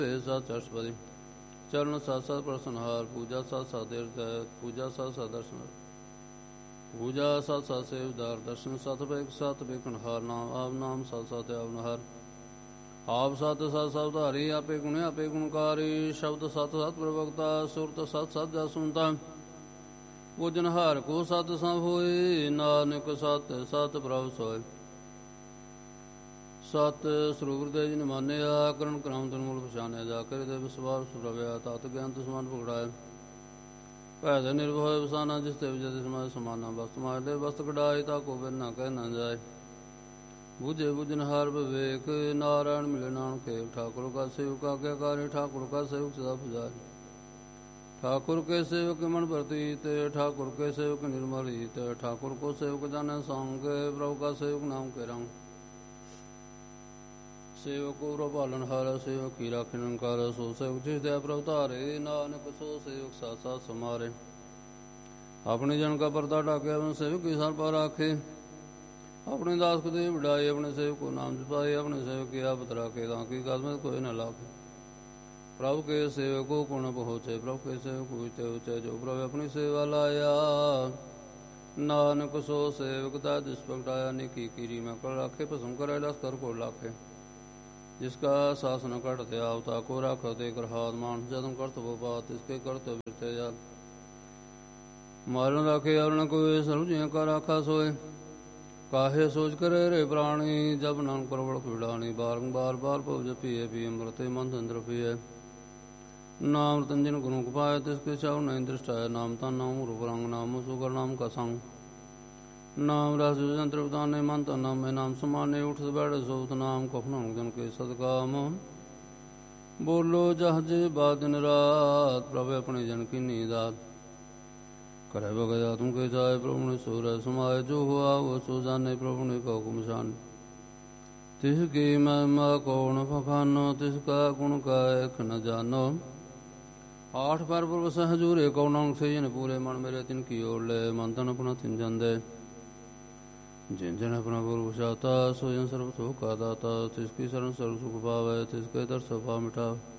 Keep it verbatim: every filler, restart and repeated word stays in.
ਸਤ ਚਸ਼ਪਦੀ ਚਰਨ ਸਤ ਸਤ ਪ੍ਰਸਨਹਾਰ ਪੂਜਾ ਸਤ ਸਤ ਦੇਵ ਪੂਜਾ ਸਤ ਸਤ ਦਰਸ਼ਨ ਪੂਜਾ ਸਤ ਸਤ ਸੇਵਦਾਰ ਦਰਸ਼ਨ ਸਤ ਬੇਕ ਸਤ ਬੇਕਨਹਾਰ ਨਾਮ ਆਪ ਨਾਮ ਸਤ ਸਤ ਆਵਨਹਾਰ ਆਪ ਸਤ ਸਤ ਸਬਧਾਰੀ ਆਪੇ ਗੁਣ ਆਪੇ ਗੁਣਕਾਰੀ ਸ਼ਬਦ ਸਤ ਸਤ ਪ੍ਰਵਕਤਾ ਸੁਰਤ ਸਤ ਸਤ ਜਸ ਸੁਨਤਾ ਪੂਜਨਹਾਰ ਕੋ ਸਤ ਸਭ ਹੋਏ ਨਾਨਕ ਸਤ ਸਤ ਪ੍ਰਭ ਸੋਏ ਸਤ ਸਰੂਰ ਦੇ ਜਿਨ ਮਾਨਿਆ ਕਰਨ ਕਰਾਮ ਤਨ ਮੂਲ ਪਛਾਨਿਆ ਜਾ ਕਰੇ ਦੇ ਵਿਸਵਾਸ ਸੁਰਵਿਆ ਤਤ ਗਿਆਨ ਤਸਮਾਨ ਪਕੜਾਇਆ ਭੈ ਦੇ ਨਿਰਭਉ ਵਸਾਨਾ ਜਿਸ ਤੇ ਵਿਜੇ ਸਮਾਜ ਸਮਾਨਾ ਵਸਤ ਮਾਜ ਦੇ ਵਸਤ ਕਢਾਏ ਤਾ ਕੋ ਬਿਨ ਨਾ ਕਹਿ ਨਾ ਜਾਏ ਬੁਝੇ ਬੁਝਨਹਾਰ ਵਿਵੇਕ ਨਾਰਾਇਣ ਮਿਲੇ ਨਾਨਕੇ ਠਾਕੁਰ ਕਾ ਸੇਵਕ ਆਗਿਆਕਾਰੀ ਠਾਕੁਰ ਕਾ ਸੇਵਕ ਸਦਾ ਪੁਜਾਰੀ ठाकुर के सेवक मन प्रतीत ठाकुर के सेवक निर्मल हित ठाकुर को सेवक जाने सांग प्रभु का सेवक नाम के रंग सेवक पालन हार सेवक की राखी निरंकार सो सेवक जिस दया प्रभु तारे नानक सो सेवक साथ साथ समारे अपने जन का पर्दा ढाके अपने सेवक की सर पर राखे अपने दास को दे बढ़ाए अपने सेवक को नाम छुपाए अपने सेवक की आपत राखे ताकि कदम कोई न लाखे प्रभु के सेवक को पुण्य पहुँचे प्रभु के सेवक ऊंचे ऊंचे जो प्रभु अपनी सेवा लाया नानक सो सेवक दा जिस पकड़ाया निकी कीरी में कर राखे पसम करे लस्कर को लाखे जिसका शासन कटते आवता को राखते कर हाथ मान जदम करत वो बात इसके करते बिरते जाल मारन राखे अरुण कोय सर्वजिया का राखा सोए काहे सोच करे रे प्राणी जब नाम करवड़ पीड़ानी बारंबार बार पव जपिए पी अमृते मन चंद्र पिए नाम रतंजन गुरु पाए तिसके चाव नहीं दृष्टाय नाम ता नाम रूप रंग नाम सुगर नाम का संग नाम राज जंत्र बताने मन ता नाम में नाम समाने उठ बैठ सोत नाम कफन जन के सदकाम बोलो जहाजे बाद दिन रात प्रभु अपने जन की नींदात करे बगया तुम के जाए प्रभु ने सूर समाये जो हुआ वो सो जाने प्रभु ने कहो कुमशान तिसकी महिमा कौन फखानो तिसका गुण गायक न जानो आठ बार पूर्व सहजूरे कौनांग से जन पूरे मन मेरे तिन की ओर ले मन तन अपना तिन जन दे जिन जन अपना पूर्व चाहता सो जन सर्व सुख का दाता तिसकी शरण सर्व सुख पावे तिसके दर सफा मिटावे